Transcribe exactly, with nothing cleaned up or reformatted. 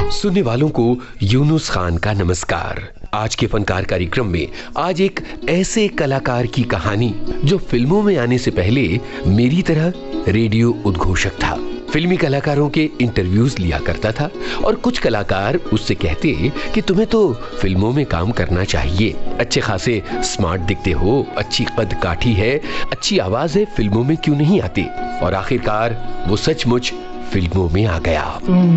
सुनने वालों को यूनुस खान का नमस्कार। आज के फनकार कार्यक्रम में आज एक ऐसे कलाकार की कहानी जो फिल्मों में आने से पहले मेरी तरह रेडियो उद्घोषक था। फिल्मी कलाकारों के इंटरव्यूज लिया करता था और कुछ कलाकार उससे कहते कि तुम्हें तो फिल्मों में काम करना चाहिए, अच्छे खासे स्मार्ट दिखते हो, अच्छी कद काठी है, अच्छी आवाज है, फिल्मों में क्यों नहीं आते। और आखिरकार वो सचमुच फिल्मों में आ गया।